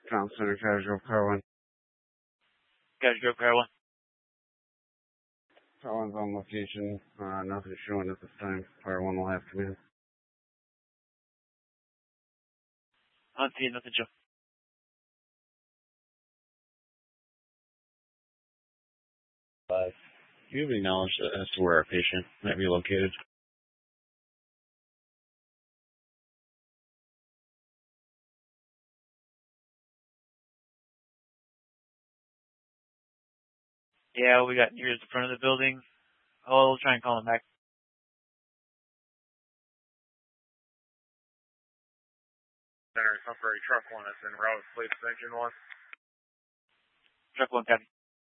Town Center Casual, Car 1. Casual, Car 1. Car 1's on location. Nothing showing at this time. Car 1 will have to be. On scene, nothing show. Do you have any knowledge as to where our patient might be located? Yeah, we got near the front of the building. I'll try and call him back. Center, temporary truck 1 that's en route, please, engine 1. Truck 1, Captain.